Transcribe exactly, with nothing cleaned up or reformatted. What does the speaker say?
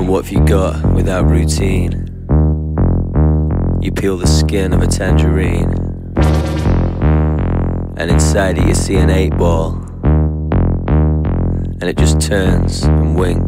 what have you got without routine? You peel the skin of a tangerine, and inside it you see an eight ball, and it just turns and winks